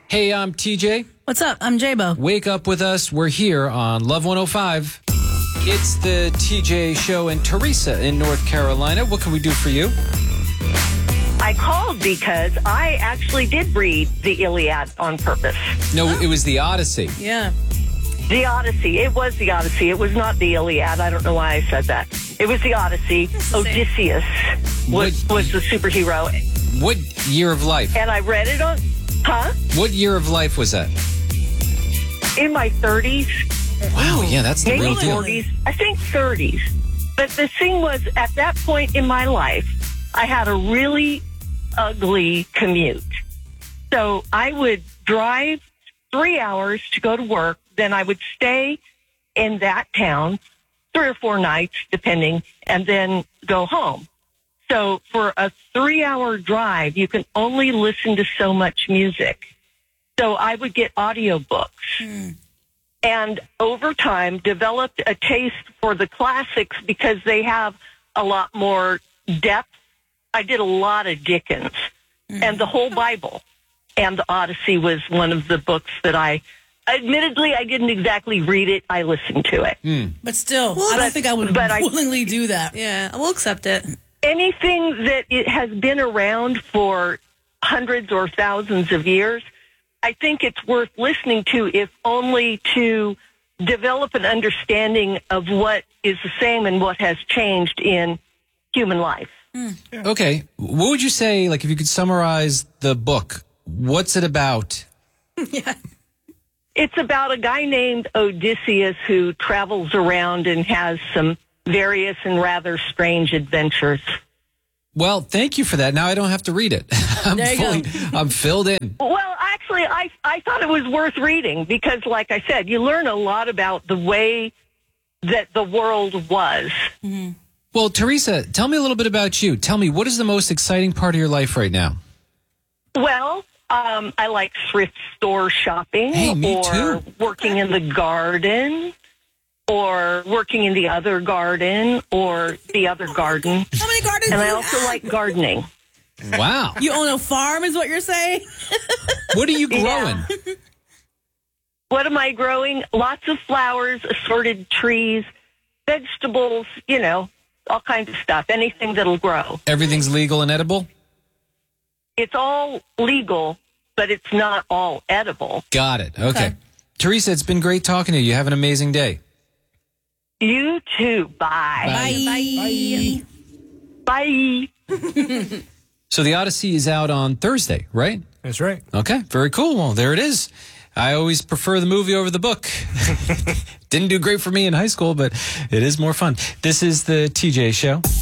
Hey, I'm TJ. What's up? I'm J-Bo. Wake up with us. We're here on Love 105. It's the TJ Show and Teresa in North Carolina. What can we do for you? I called because I actually did read the Iliad on purpose. No, it was the Odyssey. Yeah. The Odyssey. It was the Odyssey. It was not the Iliad. I don't know why I said that. It was the Odyssey. Odysseus was the superhero. What year of life? And I read it on... Huh? What year of life was that? In my 30s. Wow, yeah, that's the Maybe real deal. 40s. I think 30s. But the thing was, at that point in my life, I had a really ugly commute. So I would drive 3 hours to go to work. Then I would stay in that town 3 or 4 nights, depending, and then go home. So for a 3-hour drive, you can only listen to so much music. So I would get audiobooks. And over time, developed a taste for the classics because they have a lot more depth. I did a lot of Dickens and the whole Bible. And the Odyssey was one of the books that admittedly, I didn't exactly read it. I listened to it. But still, I don't think I would willingly do that. Yeah, we'll accept it. Anything that it has been around for hundreds or thousands of years, I think it's worth listening to, if only to develop an understanding of what is the same and what has changed in human life. Okay, what would you say, like, if you could summarize the book, what's it about? It's about a guy named Odysseus who travels around and has some various and rather strange adventures. Well, thank you for that. Now I don't have to read it. I'm filled in. Well, actually, I thought it was worth reading because, like I said, you learn a lot about the way that the world was. Well, Teresa, tell me a little bit about you. Tell me, what is the most exciting part of your life right now? Well, I like thrift store shopping, Hey, me or too. working in the garden, or working in the other garden, or the other garden. How many gardens And do I you also have? like gardening. Wow. You own a farm is what you're saying? What are you growing? What am I growing? Lots of flowers, assorted trees, vegetables, all kinds of stuff. Anything that'll grow. Everything's legal and edible? It's all legal, but it's not all edible. Got it. Okay. Teresa, it's been great talking to you. You have an amazing day. You too. Bye. Bye. So the Odyssey is out on Thursday, right? That's right. Okay, very cool. Well, there it is. I always prefer the movie over the book. Didn't do great for me in high school, but it is more fun. This is the TJ Show.